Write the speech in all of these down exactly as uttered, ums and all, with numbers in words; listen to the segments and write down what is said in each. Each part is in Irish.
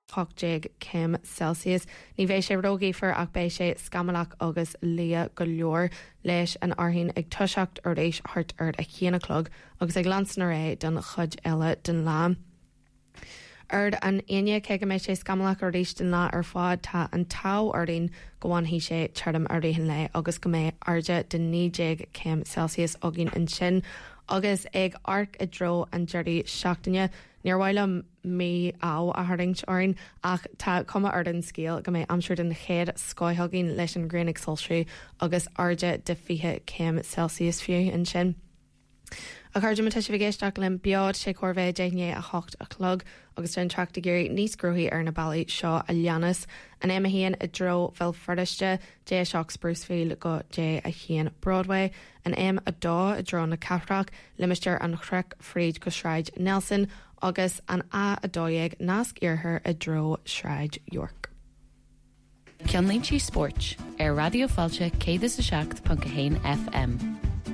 hochtig Kim Celsius. Ní bheith sé rógaí for ach bé sé scamalach agus lia go leor leis an arthain ag tuiseacht ar éis hart ard a chéanaclog agus ag lansan ré don chud eile den lám. Ard an aine ce go méid sé scamalach ar éis den lá ar fád tá an tá ardain goháin hí sé tearm ar réhan le agus go méid arde den nídéag Kim Celsius agin an sin agus ag arc i dro an deirí seachtaine níorhhaile mé á a thardingt orin ach tá cuma ar an scéal go méid amsúir den chéad scoithegin leis an Grénig Sultry agus arde de fiche Kim Celsius fiú an sin. A chuirde me tuise bhgéisteach len bead sé chuirbheith déine a hocht a clog agus den trachta géirí níos grúthaí ar na bailí seo a leanas an éime híon i dro fel fardaiste dé seach Sprucefield go dé a chéan Broadway an éim a dá a dro na Cathraach limisteir an chrec Fríd go Shráid Nelson agus an a a dóigh nasc iarthar a dro Shráid York. Ceanlínti Sport ar Radio Fáilte cé is a seacht punt céin F M.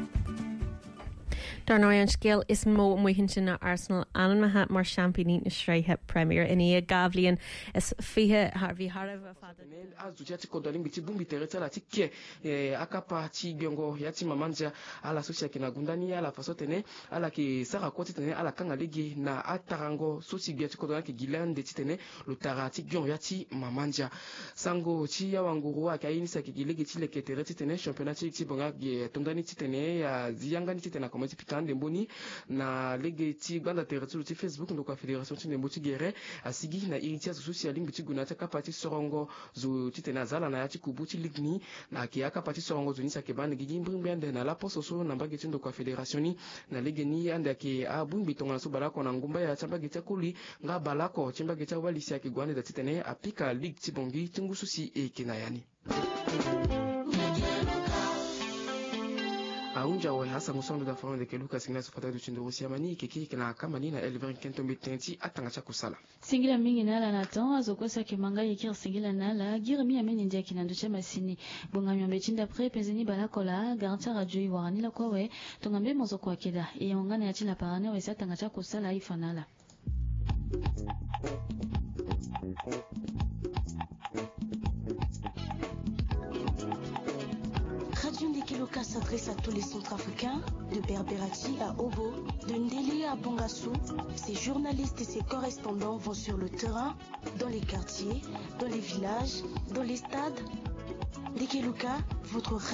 Dar ná an scéal is mó muoinn sin na Arsenal anmathe mar championí na sreithe Premier in í gabhlíonn is fihe Harvey Harv a fada. Azujati kodoling biti bumbi tereta la tike akapa ti biongo yati mamanja ala sosia kina gundani ala fasotene ala ki sara kwati tene ala kanga ligi na atarango sosi biati kodolang ki gilan de titene lutara ti bion yati mamanja sango ti ya wanguru akaini sa ki gilegi ti le ketere titene championnat ti bonga ge tondani titene ya ziyangani titena komati Demboni na lege ti banda teretu ti Facebook ndo kwa Fédération ti Ndembo ti gere asigi na iritia social link ti gunata kapati sorongo zo ti tena zala na ti kubu ti ligni na ki akapati sorongo zo ni sa ke bande gigi mbrimbe na la poso so na mbage ndo kwa Fédération ni na lege ni anda ke a bumbi tonga so balako na ngumba ya chambage ti kuli nga balako chambage ti walisi ya ke gwane da ti tene apika lig ti bongi tingu susi e kenayani. Aunja wa hasa musondo da fauna de keluka singila sufata du chindo rusia mani kiki kina kama nina elverin kento mitenti atanga cha kusala singila mingi nala natan azokosa ke manga yekir singila nala giremi ameni ndia kina nducha masini bongami ambechinda pre penzeni balakola garantia radio iwarani la kwawe tongambe mozo kwa keda e ongana ya chila parane wa isa atanga cha kusala ifanala. Radio Ndekeloka s'adresse à tous les centrafricains, de Berberati à Obo, de Ndélé à Bangassou. Ces journalistes et ces correspondants vont sur le terrain, dans les quartiers, dans les villages, dans les stades. Ndekeloka, votre